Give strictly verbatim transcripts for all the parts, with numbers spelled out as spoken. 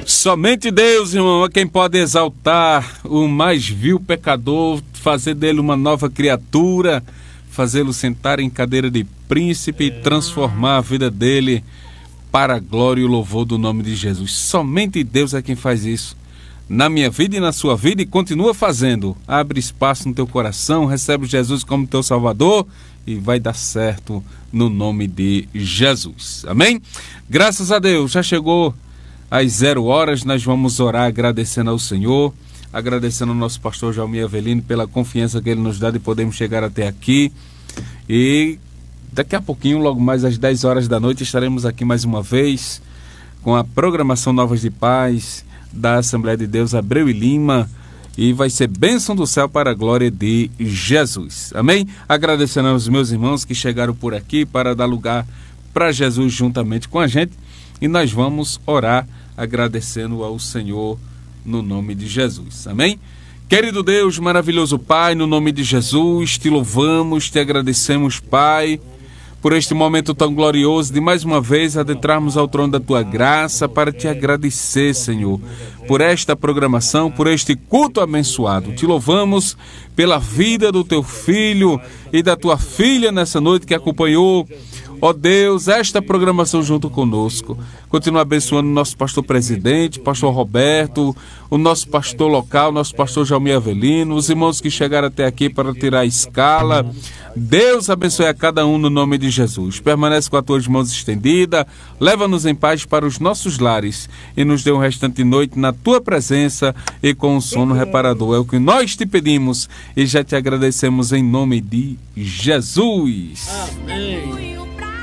Somente Deus, irmão, é quem pode exaltar o mais vil pecador, fazer dele uma nova criatura, fazê-lo sentar em cadeira de príncipe e transformar a vida dele para a glória e o louvor do nome de Jesus. Somente Deus é quem faz isso na minha vida e na sua vida, e continua fazendo. Abre espaço no teu coração, recebe Jesus como teu Salvador e vai dar certo no nome de Jesus. Amém? Graças a Deus, já chegou às zero horas, nós vamos orar agradecendo ao Senhor, agradecendo ao nosso pastor Jaumir Avelino pela confiança que ele nos dá de podermos chegar até aqui. E daqui a pouquinho, logo mais às dez horas da noite, estaremos aqui mais uma vez com a programação Novas de Paz da Assembleia de Deus Abreu e Lima, e vai ser bênção do céu para a glória de Jesus. Amém? Agradecendo aos meus irmãos que chegaram por aqui para dar lugar para Jesus juntamente com a gente, e nós vamos orar agradecendo ao Senhor no nome de Jesus. Amém? Querido Deus, maravilhoso Pai, no nome de Jesus, te louvamos, te agradecemos, Pai, por este momento tão glorioso de mais uma vez adentrarmos ao trono da Tua graça para te agradecer, Senhor, por esta programação, por este culto abençoado. Te louvamos pela vida do Teu Filho e da Tua Filha nessa noite que acompanhou, ó Deus, esta programação junto conosco. Continua abençoando o nosso pastor presidente, pastor Roberto, o nosso pastor local, nosso pastor Jaumir Avelino, os irmãos que chegaram até aqui para tirar a escala. Deus abençoe a cada um no nome de Jesus. Permanece com as tuas mãos estendidas, leva-nos em paz para os nossos lares e nos dê um restante de noite na tua presença e com um sono reparador. É o que nós te pedimos e já te agradecemos em nome de Jesus. Amém.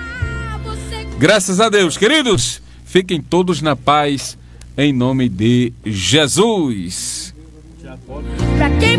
Graças a Deus, queridos, fiquem todos na paz, em nome de Jesus. Pra quem